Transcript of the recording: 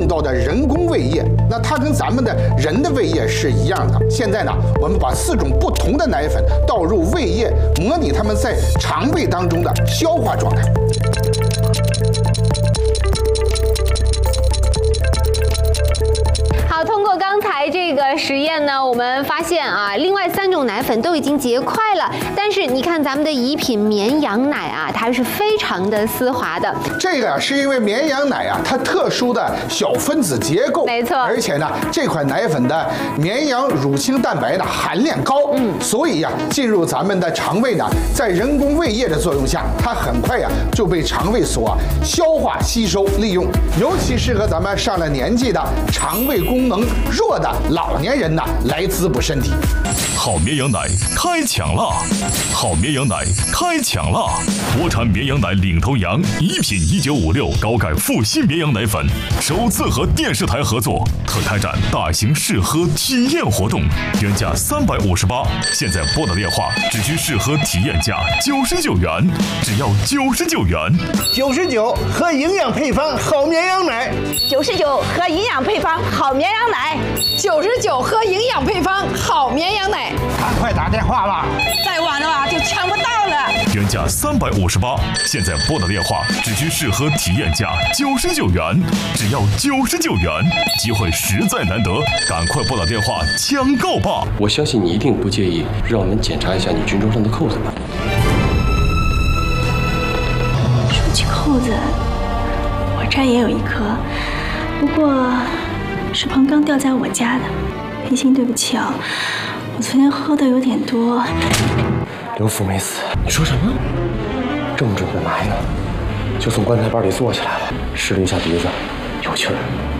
到的人工胃液，那它跟咱们的人的胃液是一样的。现在呢，我们把4种不同的奶粉倒入胃液，模拟它们在肠胃当中的消化状态。 好，通过刚才这个实验呢，我们发现啊，另外3种奶粉都已经结块了，但是你看咱们的乙品绵羊奶啊，它是非常的丝滑的。 这个是因为绵羊奶啊，它特殊的小分子结构， 没错， 而且呢，这款奶粉的绵羊乳清蛋白的含量高，所以呀，进入咱们的肠胃呢，在人工胃液的作用下，它很快呀就被肠胃所消化吸收利用，尤其适合咱们上了年纪的肠胃功能弱的老年人呢来滋补身体。 好绵羊奶开抢啦！好绵羊奶开抢啦！国产绵羊奶领头羊乙品1956高钙复吸绵羊奶粉首次和电视台合作，特开展大型试喝体验活动，原价358，现在拨打电话只需试喝体验价99元，只要99元。 99和营养配方好绵羊奶 ，99和营养配方好绵羊奶 ，99和营养配方好绵羊奶。 赶快打电话吧， 再晚的话就抢不到了。 原价358，现在拨打电话只需试喝体验价99元，只要99元，机会实在难得，赶快拨打电话抢购吧！ 我相信你一定不介意，让我们检查一下你军装上的扣子吧。 说起扣子，我这儿也有一颗，不过是彭刚掉在我家的。黑心，对不起啊，我昨天喝的有点多。 刘福没死，你说什么？正准备埋呢，就从棺材板里坐起来了，试了一下鼻子，有气儿。